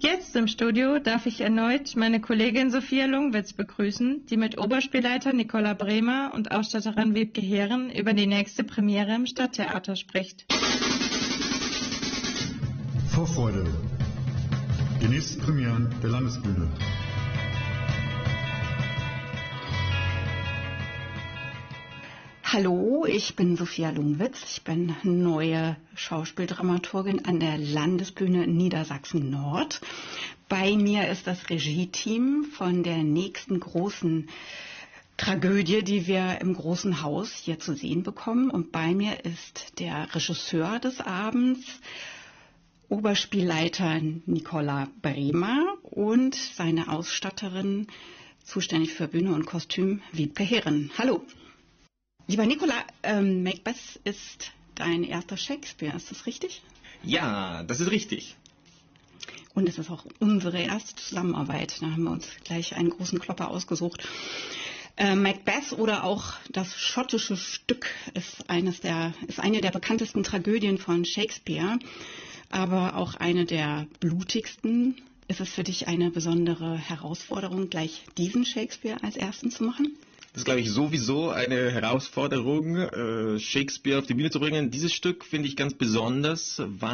Jetzt im Studio darf ich erneut meine Kollegin Sophia Lungwitz begrüßen, die mit Oberspielleiter Nicola Bremer und Ausstatterin Wiebke Heeren über die nächste Premiere im Stadttheater spricht. Vorfreude. Die nächsten Premieren der Landesbühne. Hallo, ich bin Sophia Lungwitz. Ich bin neue Schauspieldramaturgin an der Landesbühne Niedersachsen-Nord. Bei mir ist das Regie-Team von der nächsten großen Tragödie, die wir im Großen Haus hier zu sehen bekommen. Und bei mir ist der Regisseur des Abends, Oberspielleiter Nicola Bremer und seine Ausstatterin, zuständig für Bühne und Kostüm, Wiebke Heeren. Hallo. Lieber Nicola, Macbeth ist dein erster Shakespeare, ist das richtig? Ja, das ist richtig. Und es ist auch unsere erste Zusammenarbeit. Da haben wir uns gleich einen großen Klopper ausgesucht. Macbeth oder auch das schottische Stück ist eine der bekanntesten Tragödien von Shakespeare, aber auch eine der blutigsten. Ist es für dich eine besondere Herausforderung, gleich diesen Shakespeare als ersten zu machen? Das ist, glaube ich, sowieso eine Herausforderung, Shakespeare auf die Bühne zu bringen. Dieses Stück finde ich ganz besonders,